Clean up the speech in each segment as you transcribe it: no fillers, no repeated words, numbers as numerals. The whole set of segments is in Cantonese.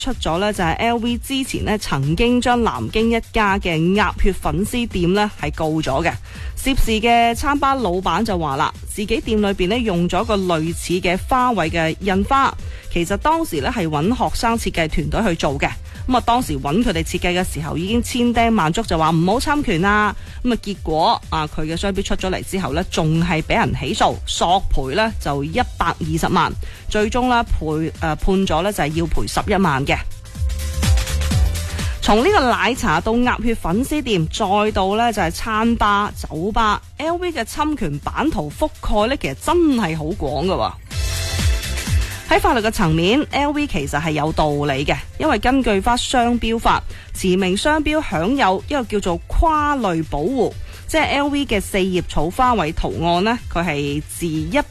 出咗呢，就係 LV 之前呢曾經將南京一家嘅鴨血粉絲店呢係告咗嘅。涉事嘅餐吧老闆就話啦，自己店裏邊呢用咗個類似嘅花卉嘅印花，其實當時呢係揾學生設計團隊去做嘅。咁啊，當時揾佢哋設計嘅時候已經千叮萬囑，就話唔好侵權啊。咁啊，結果啊，佢嘅商標出咗嚟之後呢，仲係俾人起訴，索賠呢就120萬，最終呢判咗呢就係要賠11萬嘅。從呢個奶茶到鴨血粉絲店，再到呢就係餐吧、酒吧 ，LV 嘅侵權版圖覆蓋呢，其實真係好廣噶。喺法律嘅層面 ，LV 其實係有道理嘅，因為根據翻商標法，馳名商標享有一個叫做跨類保護，即係 LV 嘅4葉草花卉圖案呢，佢係自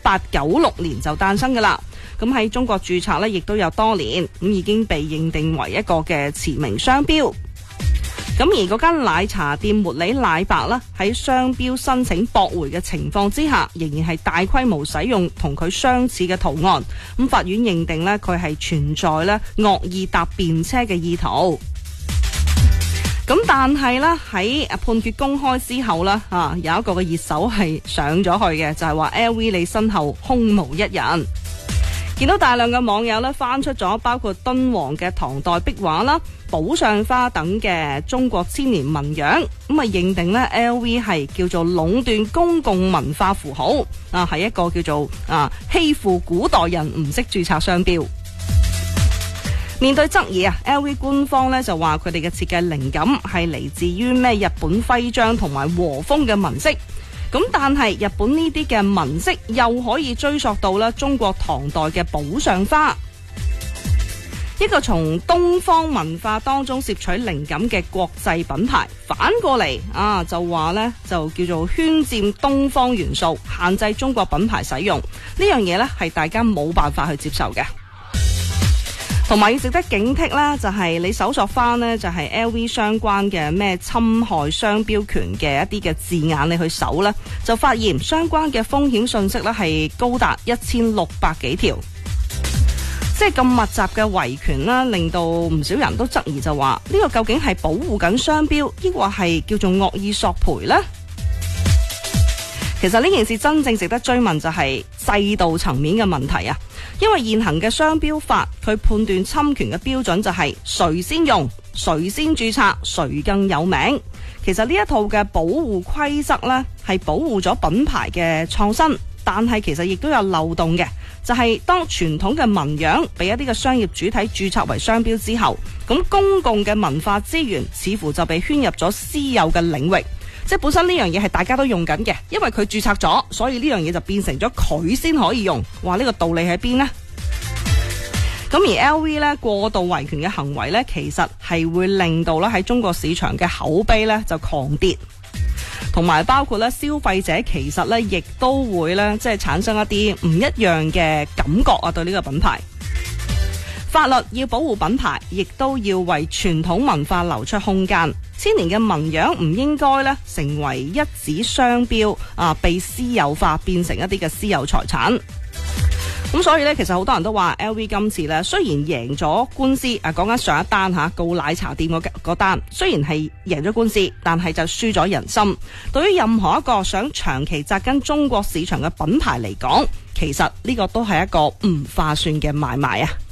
1896年就誕生噶啦。咁喺中國註冊呢，亦都有多年，咁已經被認定為一個嘅馳名商標。咁而嗰間奶茶店茉莉奶白啦，喺商標申請駁回嘅情況之下，仍然係大規模使用同佢相似嘅圖案。咁法院認定呢，佢係存在呢惡意搭便車嘅意圖。咁但係呢，喺判決公開之後呢，有一個嘅熱搜係上咗去嘅，就係話 LV 你身後空無一人。見到大量嘅網友呢翻出咗包括敦煌嘅唐代壁畫啦、寶相花等嘅中國千年紋樣，咁啊認定呢 LV 係叫做壟斷公共文化符號，係一個叫做欺負古代人唔識註冊商標。面對質疑LV 官方呢就話佢哋嘅設計靈感係嚟自於咩日本徽章同埋和風嘅紋飾。咁但係日本呢啲嘅紋飾又可以追溯到咧中國唐代嘅寶相花，一個從東方文化當中攝取靈感嘅國際品牌，反過嚟就話呢就叫做圈佔東方元素，限制中國品牌使用，呢樣嘢呢係大家冇辦法去接受嘅。同埋要值得警惕啦，就係你搜索翻呢，就係 LV 相關嘅咩侵害商標權嘅一啲嘅字眼，你去搜呢，就發現相關嘅風險信息呢係高達1600幾條，即係咁密集嘅維權啦，令到唔少人都質疑就話呢個究竟係保護緊商標，抑或係叫做惡意索賠呢？其實呢件事真正值得追問就係制度層面嘅問題啊，因為現行嘅商標法佢判斷侵權嘅標準就係誰先用、誰先註冊、誰更有名。其實呢一套嘅保護規則呢係保護咗品牌嘅創新，但係其實亦都有漏洞嘅，就係當傳統嘅紋樣俾一啲嘅商業主體註冊為商標之後，咁公共嘅文化資源似乎就被圈入咗私有嘅領域。即係本身呢樣嘢係大家都用緊嘅，因為佢註冊咗，所以呢樣嘢就變成咗佢先可以用。話呢個道理喺邊呢？咁而 LV 呢過度維權嘅行為呢，其實係會令到咧喺中國市場嘅口碑呢就狂跌，同埋包括咧消費者其實呢亦都會呢即係產生一啲唔一樣嘅感覺啊，對呢個品牌。法律要保護品牌，亦都要為傳統文化留出空間。千年嘅紋樣唔應該咧成為一紙商標被私有化，變成一啲嘅私有財產。咁所以咧，其實好多人都話 LV 今次咧雖然贏咗官司，講緊上一單告奶茶店嗰單，雖然係贏咗官司，但係就輸咗人心。對於任何一個想長期紮根中國市場嘅品牌嚟講，其實呢個都係一個唔划算嘅買賣啊！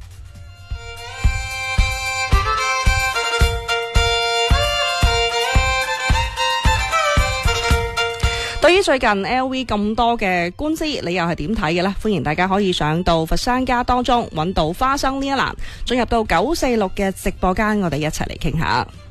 對於最近 LV 咁多嘅官司，你又係點睇嘅呢？歡迎大家可以上到佛山家當中揾到花生呢一欄，進入到946嘅直播間，我哋一齊嚟傾下。